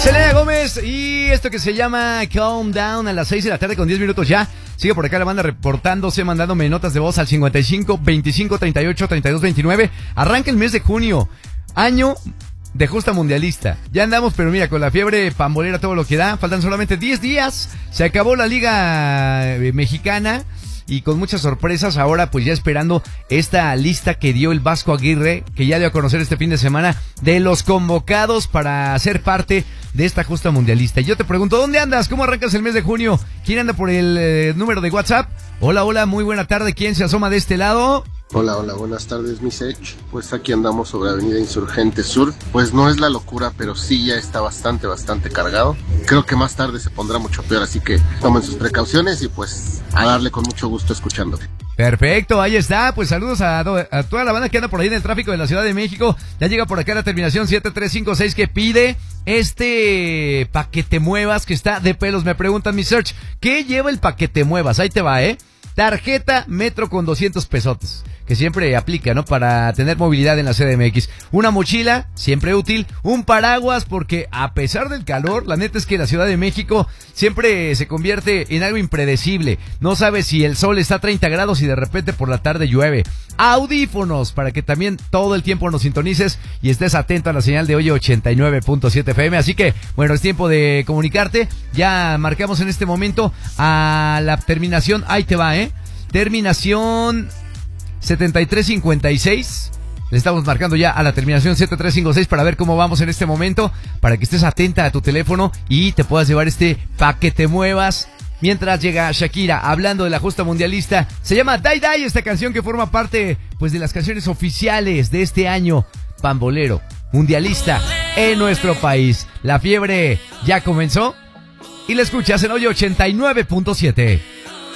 Selena Gómez y esto que se llama Calm Down a las 6 de la tarde con 10 minutos ya. Sigue por acá la banda reportándose, mandándome notas de voz al 55 25 38 32 29. Arranca el mes de junio, año de justa mundialista. Ya andamos, pero mira, con la fiebre pambolera todo lo que da. Faltan solamente 10 días. Se acabó la Liga Mexicana. Y con muchas sorpresas, ahora pues ya esperando esta lista que dio el Vasco Aguirre, que ya dio a conocer este fin de semana, de los convocados para ser parte de esta justa mundialista. Y yo te pregunto, ¿dónde andas? ¿Cómo arrancas el mes de junio? ¿Quién anda por el número de WhatsApp? Hola, muy buena tarde. ¿Quién se asoma de este lado? Hola, buenas tardes, mi Sech. Pues aquí andamos sobre Avenida Insurgente Sur. Pues no es la locura, pero sí ya está bastante cargado. Creo que más tarde se pondrá mucho peor, así que tomen sus precauciones y pues a darle con mucho gusto escuchándote. Perfecto, ahí está, pues saludos a toda la banda que anda por ahí en el tráfico de la Ciudad de México. Ya llega por acá la terminación 7356 que pide pa' que te muevas, que está de pelos. Me preguntan mi search, ¿qué lleva el pa' que te muevas? Ahí te va, tarjeta Metro con 200 pesotes, que siempre aplica, ¿no? Para tener movilidad en la CDMX. Una mochila, siempre útil. Un paraguas, porque a pesar del calor, la neta es que la Ciudad de México siempre se convierte en algo impredecible. No sabes si el sol está a 30 grados y de repente por la tarde llueve. Audífonos, para que también todo el tiempo nos sintonices y estés atento a la señal de hoy 89.7 FM. Así que, bueno, es tiempo de comunicarte. Ya marcamos en este momento a la terminación, ahí te va, terminación 7356. Le estamos marcando ya a la terminación 7356 para ver cómo vamos en este momento, para que estés atenta a tu teléfono y te puedas llevar pa' que te muevas. Mientras llega Shakira, hablando de la justa mundialista, se llama Die Die, esta canción que forma parte pues de las canciones oficiales de este año pambolero, mundialista en nuestro país. La fiebre ya comenzó y la escuchas en hoy 89.7.